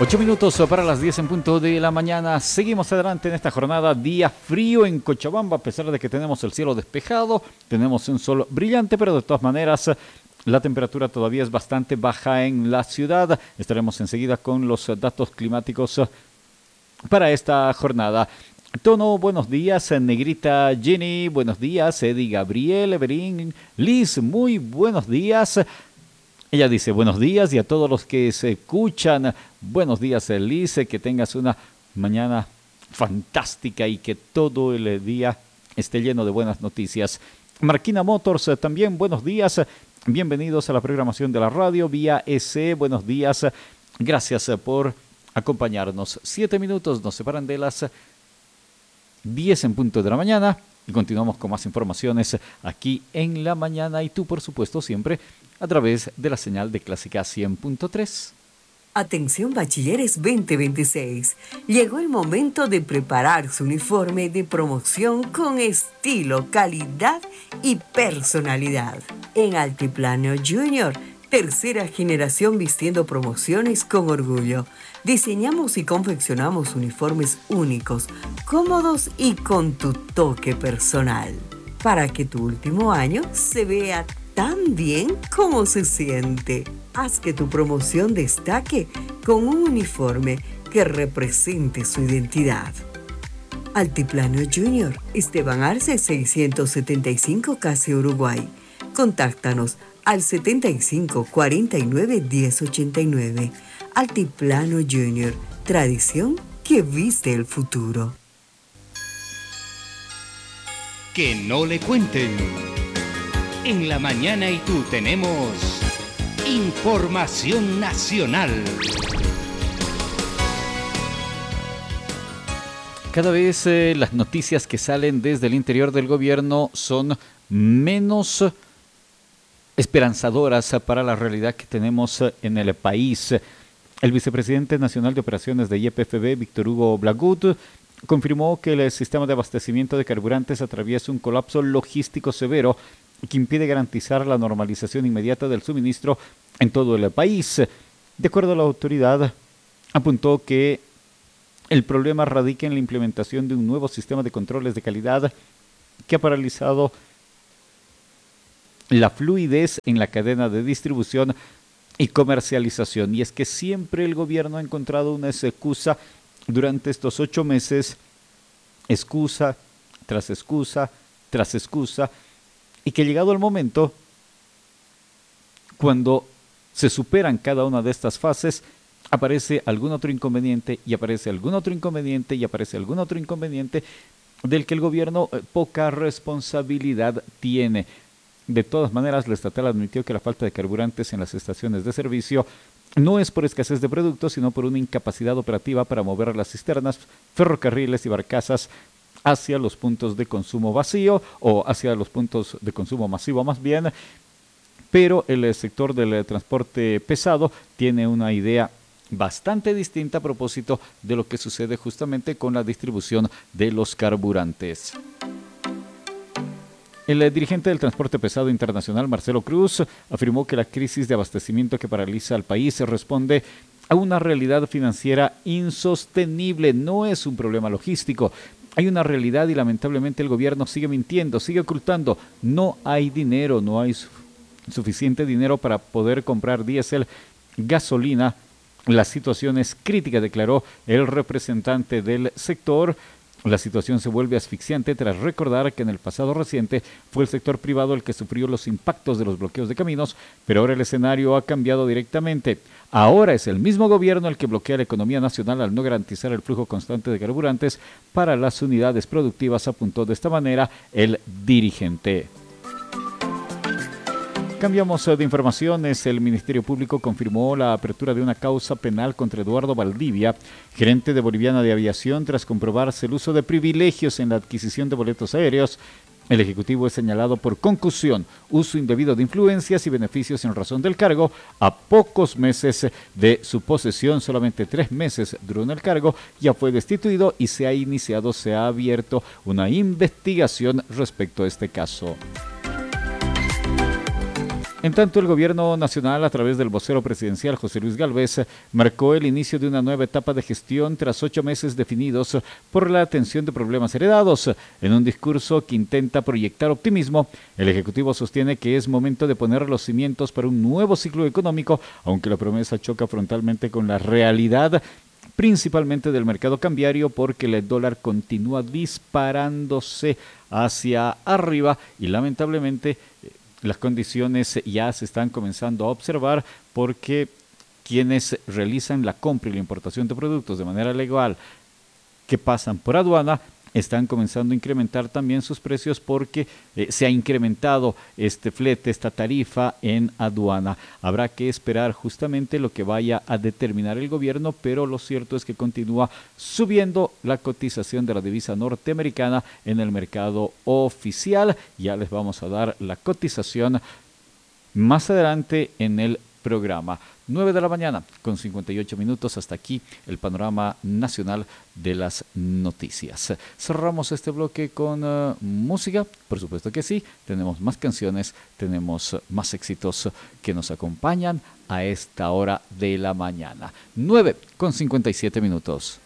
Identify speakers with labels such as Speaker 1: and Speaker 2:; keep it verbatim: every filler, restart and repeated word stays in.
Speaker 1: Ocho minutos para las diez en punto de la mañana. Seguimos adelante en esta jornada. Día frío en Cochabamba, a pesar de que tenemos el cielo despejado, tenemos un sol brillante, pero de todas maneras la temperatura todavía es bastante baja en la ciudad. Estaremos enseguida con los datos climáticos para esta jornada. Tono, buenos días. Negrita Jenny, buenos días. Eddie Gabriel, Everín, Liz, muy buenos días. Ella dice buenos días, y a todos los que se escuchan, buenos días, Liz, que tengas una mañana fantástica y que todo el día esté lleno de buenas noticias. Marquina Motors, también buenos días, bienvenidos a la programación de la radio vía E C, buenos días, gracias por acompañarnos. Siete minutos nos separan de las diez en punto de la mañana y continuamos con más informaciones aquí en la mañana, y tú, por supuesto, siempre a través de la señal de Clásica cien punto tres.
Speaker 2: Atención bachilleres veinte veintiséis. Llegó el momento de preparar su uniforme de promoción con estilo, calidad y personalidad. En Altiplano Junior, tercera generación vistiendo promociones con orgullo. Diseñamos y confeccionamos uniformes únicos, cómodos y con tu toque personal, para que tu último año se vea tan bien como se siente. Haz que tu promoción destaque con un uniforme que represente su identidad. Altiplano Junior, Esteban Arce seiscientos setenta y cinco, Casi Uruguay. Contáctanos al setenta y cinco cuarenta y nueve diez ochenta y nueve. Altiplano Junior, tradición que viste el futuro.
Speaker 3: Que no le cuenten. En la mañana y tú tenemos información nacional.
Speaker 1: Cada vez eh, las noticias que salen desde el interior del gobierno son menos esperanzadoras para la realidad que tenemos en el país. El vicepresidente nacional de operaciones de Y P F B, Víctor Hugo Blagut, confirmó que el sistema de abastecimiento de carburantes atraviesa un colapso logístico severo que impide garantizar la normalización inmediata del suministro en todo el país. De acuerdo a la autoridad, apuntó que el problema radica en la implementación de un nuevo sistema de controles de calidad que ha paralizado la fluidez en la cadena de distribución y comercialización. Y es que siempre el gobierno ha encontrado una excusa durante estos ocho meses, excusa tras excusa tras excusa, y que llegado el momento, cuando se superan cada una de estas fases, aparece algún otro inconveniente y aparece algún otro inconveniente y aparece algún otro inconveniente del que el gobierno eh, poca responsabilidad tiene. De todas maneras, la estatal admitió que la falta de carburantes en las estaciones de servicio no es por escasez de productos, sino por una incapacidad operativa para mover las cisternas, ferrocarriles y barcazas hacia los puntos de consumo vacío o hacia los puntos de consumo masivo más bien, pero el sector del transporte pesado tiene una idea bastante distinta a propósito de lo que sucede justamente con la distribución de los carburantes. El dirigente del transporte pesado internacional, Marcelo Cruz, afirmó que la crisis de abastecimiento que paraliza al país responde a una realidad financiera insostenible, no es un problema logístico. Hay una realidad y lamentablemente el gobierno sigue mintiendo, sigue ocultando. No hay dinero, no hay su- suficiente dinero para poder comprar diésel, gasolina. La situación es crítica, declaró el representante del sector. La situación se vuelve asfixiante tras recordar que en el pasado reciente fue el sector privado el que sufrió los impactos de los bloqueos de caminos, pero ahora el escenario ha cambiado directamente. Ahora es el mismo gobierno el que bloquea la economía nacional al no garantizar el flujo constante de carburantes para las unidades productivas, apuntó de esta manera el dirigente. Cambiamos de informaciones. El Ministerio Público confirmó la apertura de una causa penal contra Eduardo Valdivia, gerente de Boliviana de Aviación, tras comprobarse el uso de privilegios en la adquisición de boletos aéreos. El Ejecutivo es señalado por concusión, uso indebido de influencias y beneficios en razón del cargo. A pocos meses de su posesión, solamente tres meses duró en el cargo, ya fue destituido y se ha iniciado, se ha abierto una investigación respecto a este caso. En tanto, el gobierno nacional, a través del vocero presidencial José Luis Gálvez, marcó el inicio de una nueva etapa de gestión tras ocho meses definidos por la atención de problemas heredados. En un discurso que intenta proyectar optimismo, el Ejecutivo sostiene que es momento de poner los cimientos para un nuevo ciclo económico, aunque la promesa choca frontalmente con la realidad, principalmente del mercado cambiario, porque el dólar continúa disparándose hacia arriba y lamentablemente las condiciones ya se están comenzando a observar porque quienes realizan la compra y la importación de productos de manera legal que pasan por aduana están comenzando a incrementar también sus precios porque eh, se ha incrementado este flete, esta tarifa en aduana. Habrá que esperar justamente lo que vaya a determinar el gobierno, pero lo cierto es que continúa subiendo la cotización de la divisa norteamericana en el mercado oficial. Ya les vamos a dar la cotización más adelante en el programa. nueve de la mañana con cincuenta y ocho minutos. Hasta aquí el panorama nacional de las noticias. Cerramos este bloque con uh, música, por supuesto que sí. Tenemos más canciones, tenemos más éxitos que nos acompañan a esta hora de la mañana. nueve con cincuenta y siete minutos.